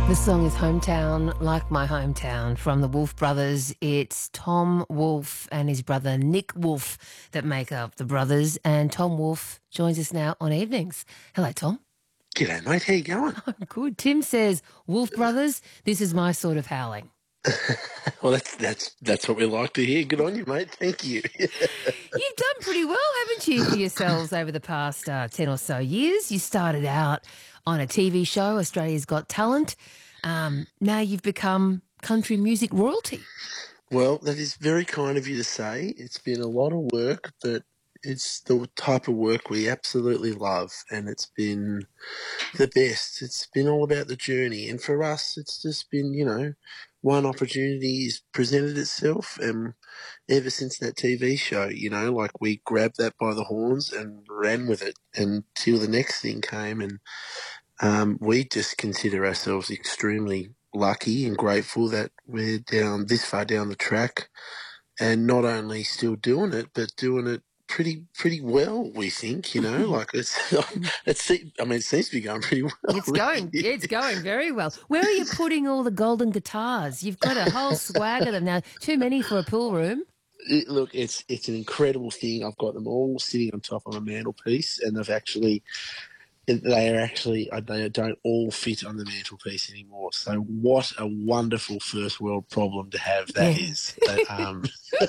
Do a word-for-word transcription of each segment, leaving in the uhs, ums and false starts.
The song is Hometown, Like My Hometown, from the Wolf Brothers. It's Tom Wolfe and his brother Nick Wolfe that make up the Brothers, and Tom Wolfe joins us now on Evenings. Hello, Tom. G'day, mate. How you going? I'm good. Tim says, Wolf Brothers, this is my sort of howling. Well, that's that's that's what we like to hear. Good on you, mate. Thank you. You've done pretty well, haven't you, for yourselves over the past uh, ten or so years? You started out on a T V show, Australia's Got Talent. Um, now you've become country music royalty. Well, that is very kind of you to say. It's been a lot of work, but it's the type of work we absolutely love, and it's been the best. It's been all about the journey, and for us, it's just been, you know, one opportunity has presented itself, and ever since that T V show, you know, like we grabbed that by the horns and ran with it until the next thing came, and Um, we just consider ourselves extremely lucky and grateful that we're down this far down the track, and not only still doing it, but doing it pretty pretty well. We think, you know, like it's it's. I mean, it seems to be going pretty well. It's going, really. it's going very well. Where are you putting all the golden guitars? You've got a whole swag of them now. Too many for a pool room. It- look, it's it's an incredible thing. I've got them all sitting on top of a mantelpiece, and they've actually. They are actually, they don't all fit on the mantelpiece anymore. So what a wonderful first world problem to have that Yeah. is. That, um,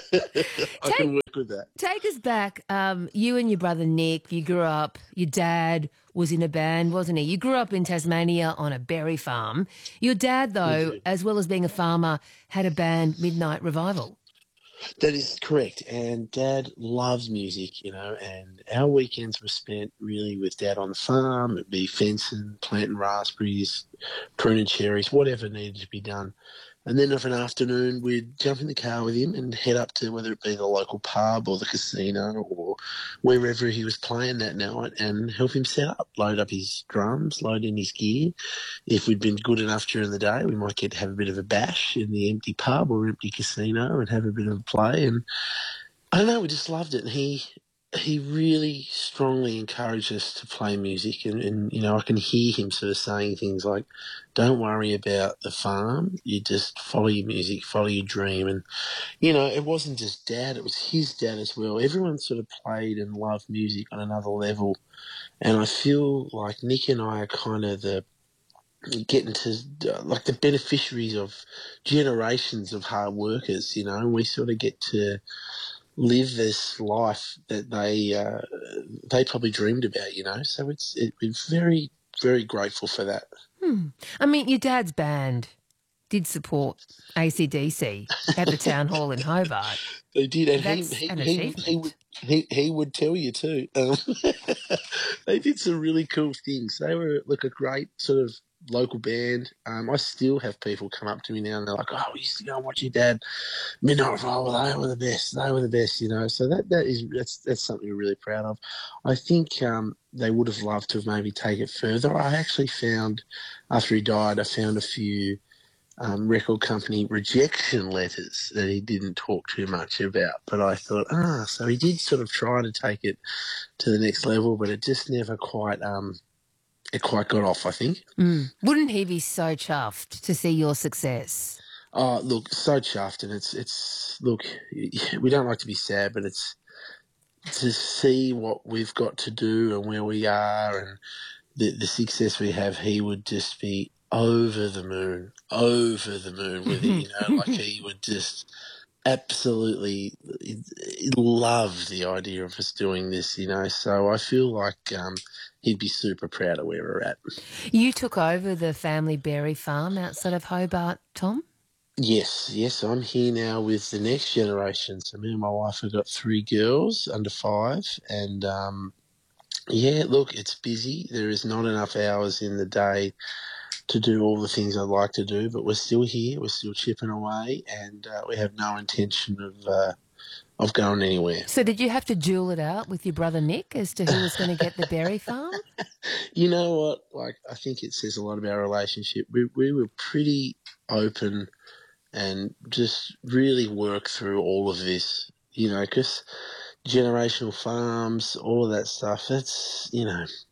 I can work with that. Take us back. Um, you and your brother Nick, you grew up, your dad was in a band, wasn't he? You grew up in Tasmania on a berry farm. Your dad, though, Okay. as well as being a farmer, had a band, Midnight Revival. That is correct. And Dad loves music, you know, and our weekends were spent really with Dad on the farm. It'd be fencing, planting raspberries, pruning cherries, whatever needed to be done. And then of an afternoon, we'd jump in the car with him and head up to whether it be the local pub or the casino or wherever he was playing that night and help him set up, load up his drums, load in his gear. If we'd been good enough during the day, we might get to have a bit of a bash in the empty pub or empty casino and have a bit of a play. And I don't know, we just loved it. And he he really strongly encouraged us to play music. And, and, you know, I can hear him sort of saying things like, don't worry about the farm. You just follow your music, follow your dream. And, you know, it wasn't just Dad, it was his dad as well. Everyone sort of played and loved music on another level. And I feel like Nick and I are kind of the getting to uh, like the beneficiaries of generations of hard workers, you know, and we sort of get to live this life that they uh, they probably dreamed about, you know. So it's it, we're very very grateful for that. Hmm. I mean, your dad's band did support A C D C at the town hall in Hobart. They did, and That's he he, an he, achievement. he would he, he would tell you too. Um, they did some really cool things. They were like a great sort of local band. Um, I still have people come up to me now and they're like, "Oh, we used to go and watch your dad Midnight Revival. They were the best. They were the best." You know, so that that is that's that's something we're really proud of. I think um, they would have loved to have maybe take it further. I actually found after he died, I found a few. Um, record company rejection letters that he didn't talk too much about. But I thought, ah, so he did sort of try to take it to the next level, but it just never quite, um, it quite got off, I think. Mm. Wouldn't he be so chuffed to see your success? Oh, look, so chuffed, and it's, it's, look, we don't like to be sad, but it's to see what we've got to do and where we are and the, the success we have, he would just be over the moon, over the moon with it, you know, like he would just absolutely love the idea of us doing this, you know, so I feel like um, he'd be super proud of where we're at. You took over the family berry farm outside of Hobart, Tom? Yes, yes, I'm here now with the next generation. So me and my wife have got three girls under five, and um, yeah, look, it's busy. There is not enough hours in the day to do all the things I'd like to do, but we're still here. We're still chipping away, and uh, we have no intention of uh, of going anywhere. So did you have to duel it out with your brother Nick as to who was going to get the berry farm? You know what? Like, I think it says a lot about our relationship. We we were pretty open and just really work through all of this, you know, because generational farms, all of that stuff, that's, you know,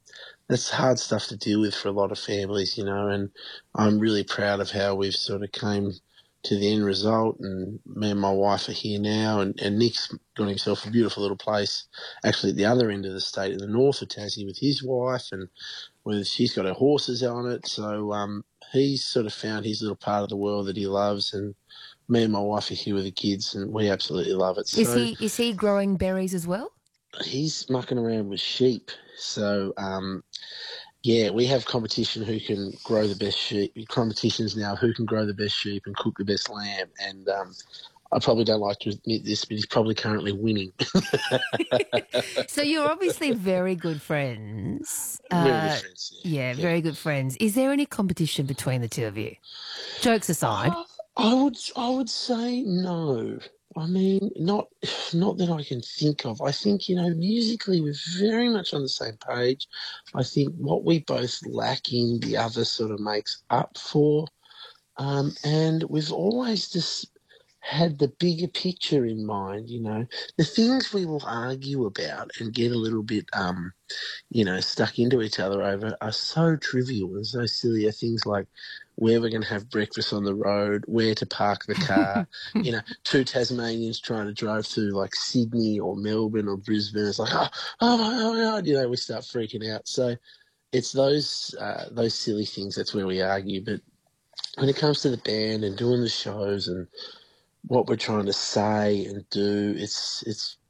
that's hard stuff to deal with for a lot of families, you know, and I'm really proud of how we've sort of came to the end result. And me and my wife are here now, and, and Nick's got himself a beautiful little place actually at the other end of the state in the north of Tassie with his wife, and with she's got her horses on it. So um, he's sort of found his little part of the world that he loves, and me and my wife are here with the kids, and we absolutely love it. Is So he is he growing berries as well? he's mucking around with sheep. So um, yeah, we have competition who can grow the best sheep. Competitions now who can grow the best sheep and cook the best lamb. And um, I probably don't like to admit this, but he's probably currently winning. So you're obviously very good friends. Very good Uh, friends. yeah, Yeah. very good friends. Is there any competition between the two of you? Jokes aside. Uh, I would I would say no. I mean, not not that I can think of. I think, you know, musically we're very much on the same page. I think what we both lack in, the other sort of makes up for. Um, and we've always just had the bigger picture in mind, you know. The things we will argue about and get a little bit um you know, stuck into each other over are so trivial and so silly. Are things like where we're going to have breakfast on the road, where to park the car. You know, two Tasmanians trying to drive through like Sydney or Melbourne or Brisbane. It's like, oh, oh my God, you know, we start freaking out. So it's those uh, those silly things. That's where we argue. But when it comes to the band and doing the shows and what we're trying to say and do, it's it's